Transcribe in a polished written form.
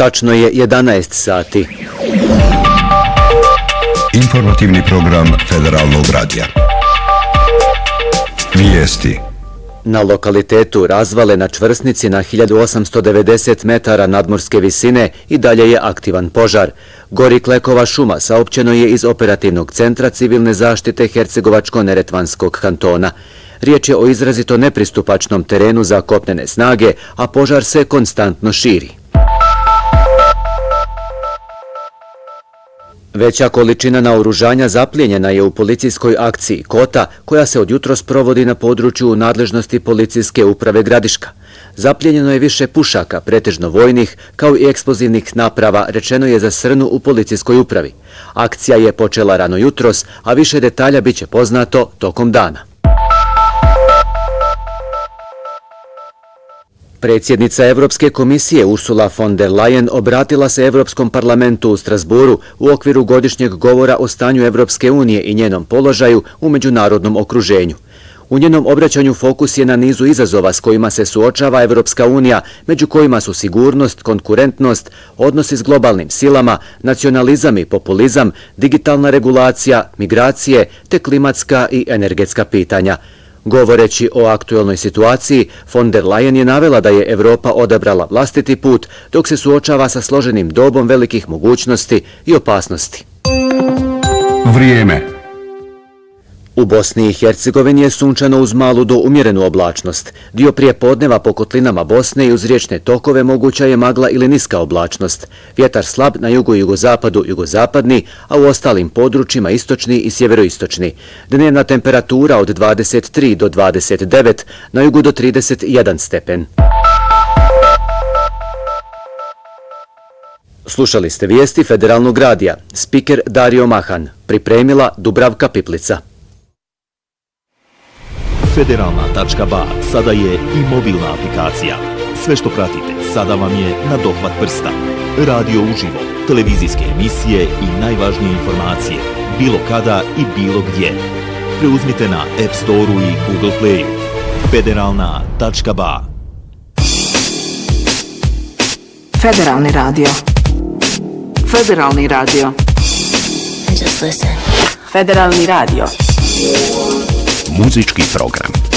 Tačno je 11 sati. Informativni program Federalnog radija. Vijesti. Na lokalitetu Razvale na čvrsnici na 1890 metara nadmorske visine i dalje je aktivan požar. Gori Klekova šuma, saopćeno je iz Operativnog centra civilne zaštite Hercegovačko-Neretvanskog kantona. Riječ je o izrazito nepristupačnom terenu za kopnene snage, a požar se konstantno širi. Veća količina naoružanja zaplijenjena je u policijskoj akciji Kota, koja se od jutros provodi na području u nadležnosti policijske uprave Gradiška. Zaplijenjeno je više pušaka, pretežno vojnih, kao i eksplozivnih naprava, rečeno je za Srnu u policijskoj upravi. Akcija je počela rano jutros, a više detalja biće poznato tokom dana. Predsjednica Evropske komisije Ursula von der Leyen obratila se Evropskom parlamentu u Strasburu u okviru godišnjeg govora o stanju Evropske unije i njenom položaju u međunarodnom okruženju. U njenom obraćanju fokus je na nizu izazova s kojima se suočava Evropska unija, među kojima su sigurnost, konkurentnost, odnosi s globalnim silama, nacionalizam i populizam, digitalna regulacija, migracije te klimatska i energetska pitanja. Govoreći o aktuelnoj situaciji, von der Leyen je navela da je Evropa odabrala vlastiti put dok se suočava sa složenim dobom velikih mogućnosti i opasnosti. Vrijeme. U Bosni i Hercegovini je sunčano uz malu do umjerenu oblačnost. Dio prije podneva po kotlinama Bosne i uz riječne tokove moguća je magla ili niska oblačnost. Vjetar slab na jugu i jugozapadu, jugozapadni, a u ostalim područjima istočni i sjeveroistočni. Dnevna temperatura od 23 do 29, na jugu do 31 stepen. Slušali ste vijesti Federalnog radija. Spiker Dario Mahan. Pripremila Dubravka Piplica. Federalna.ba sada je i mobilna aplikacija. Sve što pratite sada vam je na dohvat prsta. Radio uživo, televizijske emisije i najvažnije informacije, bilo kada i bilo gdje. Preuzmite na App Store-u i Google Play-u. Federalna.ba. Federalni radio. Federalni radio. Just listen. Federalni radio. Muzički program.